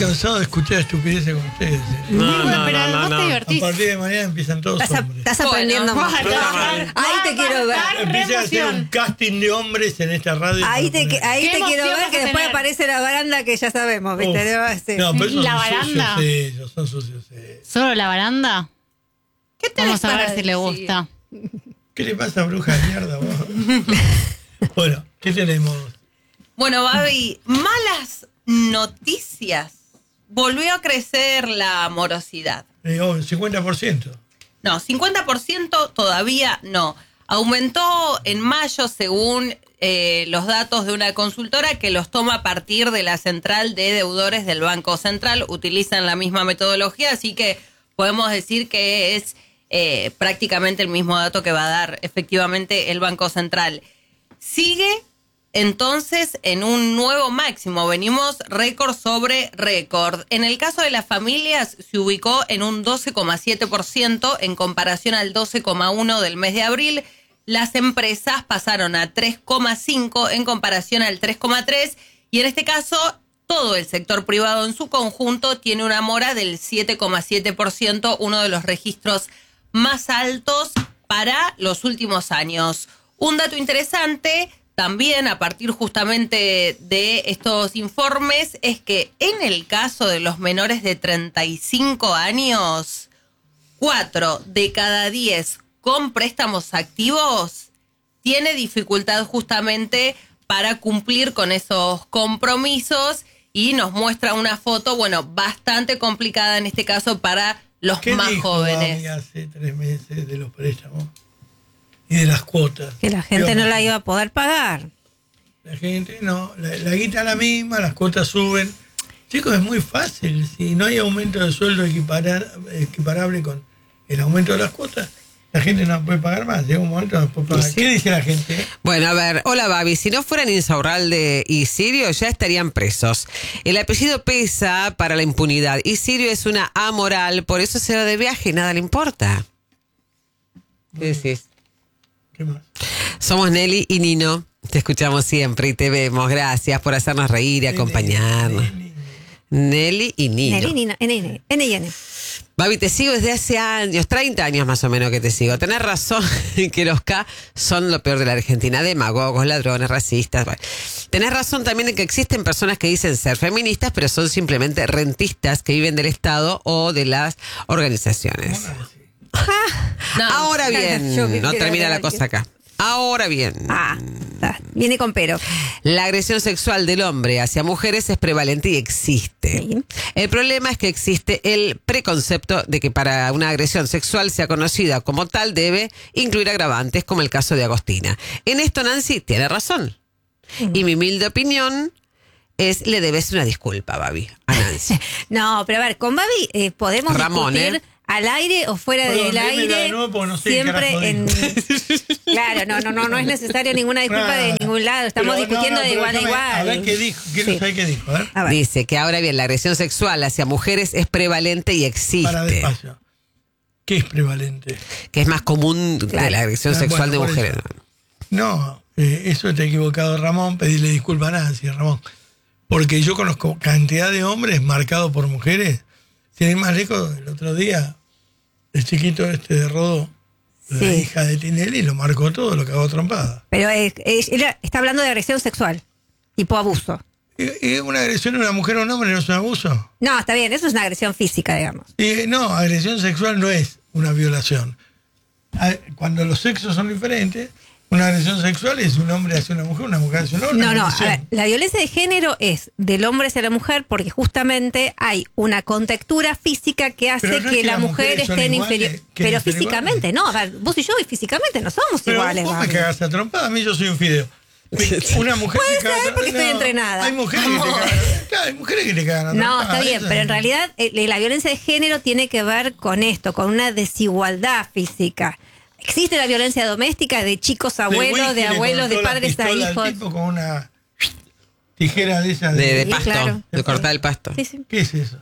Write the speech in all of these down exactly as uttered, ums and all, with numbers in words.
cansado de escuchar estupideces con ustedes. ¿eh? No, Muy bueno, no, pero no, vos no, te no. divertís. A partir de mañana empiezan todos Estás, hombres. estás aprendiendo Bueno, mucho. bueno, Ahí te quiero ver. Empieza a hacer un casting de hombres en esta radio. Ahí para te, poner- ahí Qué te quiero emoción ver vas que a después tener. aparece la baranda que ya sabemos, ¿viste? Uf. Debo decir. No, pero esos La son baranda. sucios ellos, son sucios ellos. ¿Solo la baranda? ¿Qué tenés Vamos a ver para si le decir? gusta. ¿Qué le pasa, bruja de mierda, vos? Bueno, ¿qué tenemos? Bueno, Babi, malas noticias. Volvió a crecer la morosidad. Eh, oh, cincuenta por ciento. No, cincuenta por ciento todavía no. Aumentó en mayo según eh, los datos de una consultora que los toma a partir de la central de deudores del Banco Central. Utilizan la misma metodología, así que podemos decir que es eh, prácticamente el mismo dato que va a dar efectivamente el Banco Central. Sigue entonces en un nuevo máximo. Venimos récord sobre récord. En el caso de las familias se ubicó en un doce coma siete por ciento en comparación al doce coma uno por ciento del mes de abril. Las empresas pasaron a tres coma cinco por ciento en comparación al tres coma tres por ciento. Y en este caso, todo el sector privado en su conjunto tiene una mora del siete coma siete por ciento, uno de los registros más altos para los últimos años. Un dato interesante también a partir justamente de estos informes es que en el caso de los menores de treinta y cinco años, cuatro de cada diez con préstamos activos tiene dificultad justamente para cumplir con esos compromisos y nos muestra una foto, bueno, bastante complicada en este caso para los ¿Qué más dijo jóvenes. Dami hace tres meses de los préstamos y de las cuotas? Que la gente Pero, no la iba a poder pagar. La gente no, la, la guita es la misma, las cuotas suben. Chicos, es muy fácil. Si no hay aumento de sueldo equiparar, equiparable con el aumento de las cuotas, la gente no puede pagar más. Llega un momento no puede pagar. Sí. ¿Qué dice la gente? Bueno, a ver, hola Babi, si no fueran Insaurralde y Sirio ya estarían presos. El apellido pesa para la impunidad y Sirio es una amoral, por eso se va de viaje y nada le importa. ¿Qué decís? ¿Qué más? Somos Nelly y Nino, te escuchamos siempre y te vemos. Gracias por hacernos reír y acompañarnos. Nelly y Nino. Neni, Nino, N, N, N y N. Babi, te sigo desde hace años, treinta años más o menos que te sigo. Tenés razón que los K son lo peor de la Argentina, demagogos, ladrones, racistas. Bueno. Tenés razón también en que existen personas que dicen ser feministas, pero son simplemente rentistas que viven del Estado o de las organizaciones. No, Ahora bien, Yo que no quiero termina la ver cosa que- acá. Ahora bien, Ah, está, viene con pero. la agresión sexual del hombre hacia mujeres es prevalente y existe. Sí. El problema es que existe el preconcepto de que para una agresión sexual sea conocida como tal debe incluir agravantes, como el caso de Agostina. En esto Nancy tiene razón. Y mi humilde opinión es, le debes una disculpa, Babi, a Nancy. No, pero a ver, con Babi eh, podemos Ramón, discutir ¿eh? al aire o fuera Perdón, del léemela de aire. nuevo porque no sé qué carajo siempre en. Claro, no, no, no, no es necesario ninguna disculpa de ningún lado. Estamos Pero, discutiendo no, no, de pero igual a déjame- igual. A ver qué dijo. Quiero Sí. saber qué dijo. A ver. A ver. Dice que ahora bien, la agresión sexual hacia mujeres es prevalente y Para existe. despacio. ¿Qué es prevalente? Que es más común que Claro. la agresión Ah, sexual bueno, de por mujeres. eso. No, eh, eso está equivocado, Ramón. Pedirle disculpas a Nancy, Ramón. Porque yo conozco cantidad de hombres marcados por mujeres. Sin ir más lejos, el otro día, el chiquito este de Rodó, la Sí. hija de Tinelli, lo marcó todo, lo cagó a trompada. Pero eh, eh, ella está hablando de agresión sexual, tipo abuso. ¿Y, y una agresión a una mujer o a un hombre no es un abuso? No, está bien, eso es una agresión física, digamos. Y, no, agresión sexual no es una violación. A- Cuando los sexos son diferentes, una agresión sexual es un hombre hacia una mujer, una mujer hacia un hombre. No, una no, a agresión. ver, la violencia de género es del hombre hacia la mujer porque justamente hay una contextura física que hace Pero no es que que la las mujer mujeres son esté en iguales, inferior. que Pero no son físicamente, iguales. no, a ver, vos y yo físicamente no somos Pero iguales. vos me Gaby. cagás a trompada, a mí yo soy un fideo. Una mujer Puede que caga ser, a porque trom- estoy no, entrenada. Hay mujeres que te cagan. Claro, hay mujeres que te cagan a No, trompada, está bien, eso pero en es- realidad eh, la violencia de género tiene que ver con esto, con una desigualdad física. Existe la violencia doméstica de chicos a abuelos, Wiki de le abuelos, de cortó la padres a pistola al hijos. tipo con una tijera de esas. De, de Sí, pasto, claro. de cortar el pasto. Sí, sí. ¿Qué es eso?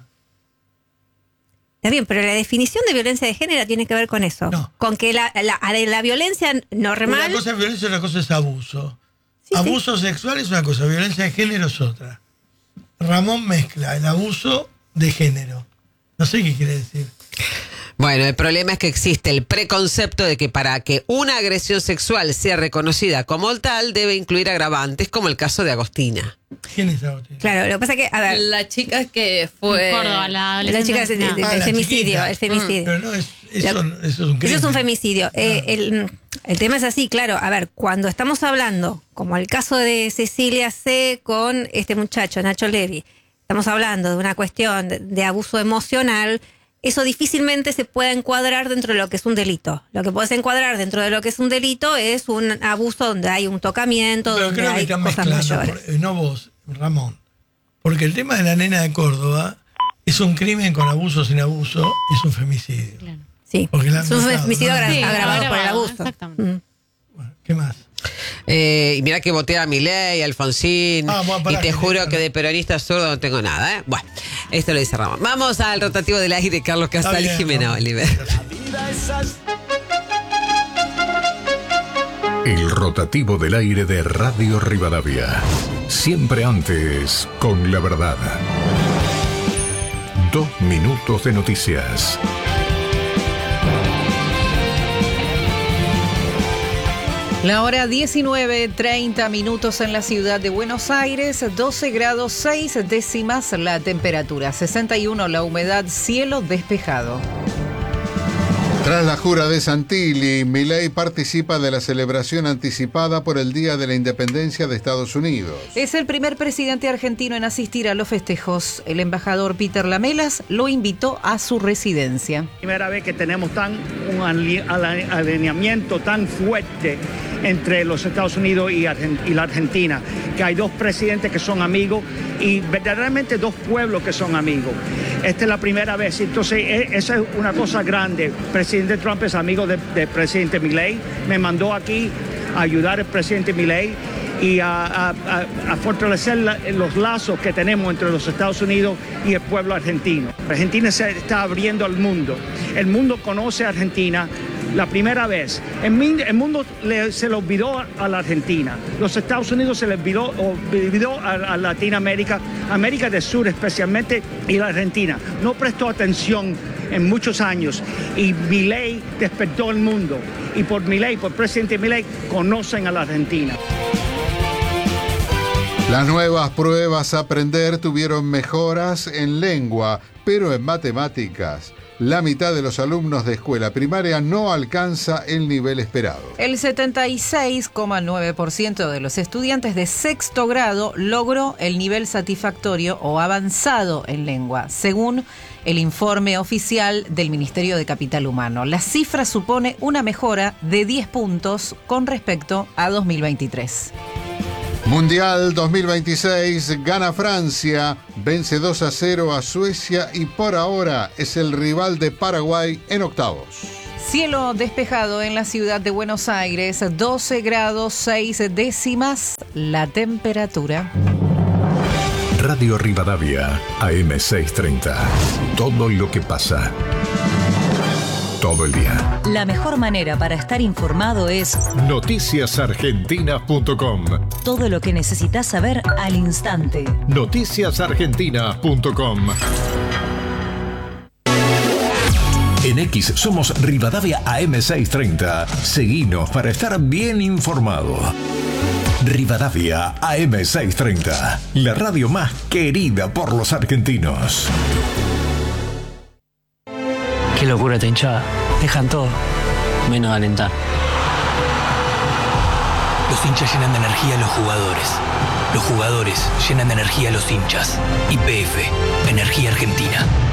Está bien, pero la definición de violencia de género tiene que ver con eso. No. Con que la, la, la violencia normal. Una cosa es violencia y otra cosa es abuso. Sí, Abuso sexual es una cosa, violencia de género es otra. Ramón mezcla el abuso de género. No sé qué quiere decir. Bueno, el problema es que existe el preconcepto de que para que una agresión sexual sea reconocida como tal, debe incluir agravantes, como el caso de Agostina. ¿Quién es Agostina? Claro, lo que pasa es que, a ver, La chica que fue... En Córdoba, la la chica del adolescente. Ah, el la femicidio, chiquita. el femicidio. Pero no, es, eso, Lo- eso es un crimen. Eso es un femicidio. Ah. Eh, el, el tema es así, claro. A ver, cuando estamos hablando, como el caso de Cecilia C. con este muchacho, Nacho Levi, estamos hablando de una cuestión de, de abuso emocional, eso difícilmente se puede encuadrar dentro de lo que es un delito. Lo que puedes encuadrar dentro de lo que es un delito es un abuso donde hay un tocamiento, Pero donde creo que hay están cosas mezclando, mayores. por- eh, no vos, Ramón. Porque el tema de la nena de Córdoba es un crimen con abuso sin abuso, es un femicidio. Claro. Sí, Porque la han es un matado, femicidio ¿no? agra- Sí, agravado por el agravado, abuso. exactamente. Mm. Bueno, ¿qué más? Eh, y mira que voté a Milei, a Alfonsín, Ah, bueno, pará, y te que- juro que de peronista zurdo no tengo nada, ¿eh? Bueno, esto lo dice Ramón. Vamos al rotativo del aire, Carlos Casal y Está bien, Jimena Ramón. Oliver. El rotativo del aire de Radio Rivadavia. Siempre antes, con la verdad. Dos minutos de noticias. La hora diecinueve, treinta minutos en la ciudad de Buenos Aires, doce grados seis décimas la temperatura, sesenta y uno la humedad, cielo despejado. Tras la jura de Santilli, Milei participa de la celebración anticipada por el Día de la Independencia de Estados Unidos. Es el primer presidente argentino en asistir a los festejos. El embajador Peter Lamelas lo invitó a su residencia. Primera vez que tenemos tan un ali- ala- alineamiento tan fuerte entre los Estados Unidos y, Argen- y la Argentina, que hay dos presidentes que son amigos y verdaderamente dos pueblos que son amigos. Esta es la primera vez, entonces e- esa es una cosa grande. Presidente Trump es amigo del de presidente Milei, me mandó aquí a ayudar al presidente Milei y a, a- a- a fortalecer la- los lazos que tenemos entre los Estados Unidos y el pueblo argentino. Argentina se está abriendo al mundo. El mundo conoce a Argentina la primera vez. El, min- el mundo le- se le olvidó a la Argentina. Los Estados Unidos se le olvidó, olvidó a, a Latinoamérica, América del Sur especialmente, y la Argentina. No prestó atención en muchos años y Milei despertó el mundo. Y por Milei, por presidente Milei, conocen a la Argentina. Las nuevas pruebas a aprender tuvieron mejoras en lengua, pero en matemáticas. La mitad de los alumnos de escuela primaria no alcanza el nivel esperado. El setenta y seis coma nueve por ciento de los estudiantes de sexto grado logró el nivel satisfactorio o avanzado en lengua, según el informe oficial del Ministerio de Capital Humano. La cifra supone una mejora de diez puntos con respecto a dos mil veintitrés. Mundial dos mil veintiséis, gana Francia, vence dos a cero a Suecia y por ahora es el rival de Paraguay en octavos. Cielo despejado en la ciudad de Buenos Aires, doce grados seis décimas la temperatura. Radio Rivadavia, A M seiscientos treinta. Todo lo que pasa. Todo el día. La mejor manera para estar informado es noticias argentinas punto com. todo lo que necesitas saber al instante. noticias argentinas punto com. En X somos Rivadavia A M seiscientos treinta. Seguinos para estar bien informado. Rivadavia A M seiscientos treinta. La radio más querida por los argentinos. Qué locura esta hinchada. Dejan todo, menos alentar. Los hinchas llenan de energía a los jugadores. Los jugadores llenan de energía a los hinchas. Y P F, Energía Argentina.